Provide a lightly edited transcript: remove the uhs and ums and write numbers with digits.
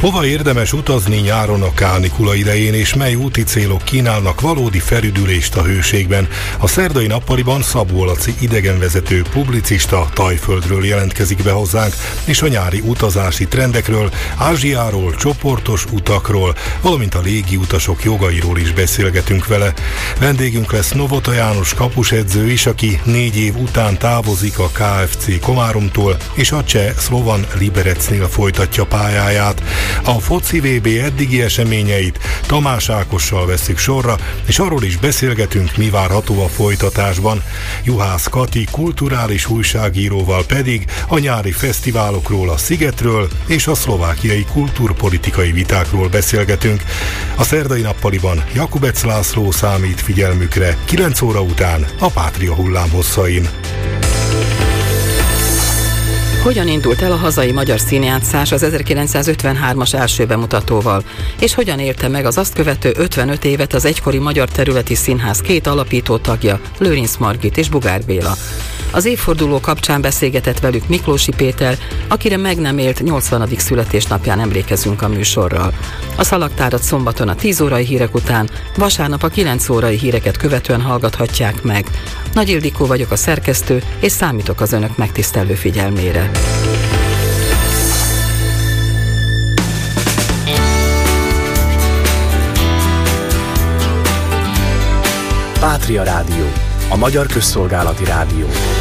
Hova érdemes utazni nyáron a kánikula idején, és mely úti célok kínálnak valódi felüdülést a hőségben? A szerdai nappaliban Szabó Laci idegenvezető publicista Tajföldről jelentkezik be hozzánk, és a nyári utazási trendekről, Ázsiáról, csoportos utakról, valamint a légiutasok jogairól is beszélgetünk vele. Vendégünk lesz Novota János kapusedző is, aki 4 év után távozik a KFC Komáromtól, és a cseh Slovan Liberecnél folytatja pályáját. A foci VB eddigi eseményeit Tamás Ákossal vesszük sorra, és arról is beszélgetünk, mi várható a folytatásban. Juhász Kati kulturális újságíróval pedig a nyári fesztiválokról, a Szigetről és a szlovákiai kultúrpolitikai vitákról beszélgetünk. A szerdai nappaliban Jakubec László számít figyelmükre 9 óra után a Pátria hullámhosszain. Hogyan indult el a hazai magyar színjátszás az 1953-as első bemutatóval, és hogyan érte meg az azt követő 55 évet az egykori Magyar Területi Színház 2 alapító tagja, Lőrinc Margit és Bugár Béla. Az évforduló kapcsán beszélgetett velük Miklósi Péter, akire meg nem élt 80. születésnapján emlékezünk a műsorral. A szalagtárat szombaton a 10 órai hírek után, vasárnap a 9 órai híreket követően hallgathatják meg. Nagy Ildikó vagyok, a szerkesztő, és számítok az önök megtisztelő figyelmére. Pátria Rádió, a magyar közszolgálati rádió.